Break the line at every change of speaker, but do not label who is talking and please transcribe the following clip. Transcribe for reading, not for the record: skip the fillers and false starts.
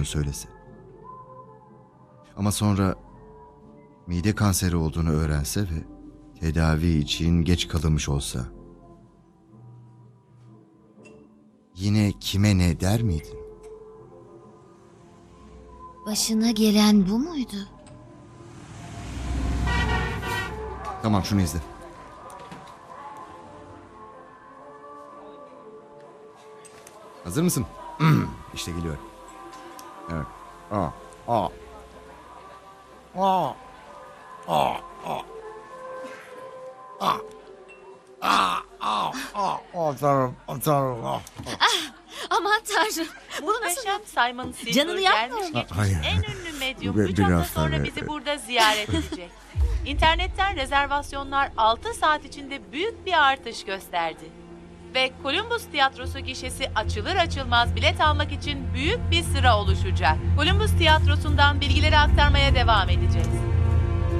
olduğunu söylese. Ama sonra mide kanseri olduğunu öğrense ve tedavi için geç kalınmış olsa. Yine kime ne der miydin?
Başına gelen bu muydu?
Tamam, şunu izle. Hazır mısın? İşte geliyor. Evet. Aa, aa. Aa. Aa, aa. Aa. Aa, aa, aa. Aa, Tanrım, Tanrım. Aa.
Aman tanrım. Bunu nasıl...
Muhteşem Simon Silver
Canını yakma.
gelmiş geçmiş
Hayır.
en ünlü medyum
Bu
3 hafta
biraz
sonra
daha-
bizi burada ziyaret edecek. İnternetten rezervasyonlar 6 saat içinde büyük bir artış gösterdi. Ve Columbus Tiyatrosu gişesi açılır açılmaz bilet almak için büyük bir sıra oluşacak. Columbus Tiyatrosu'ndan bilgileri aktarmaya devam edeceğim.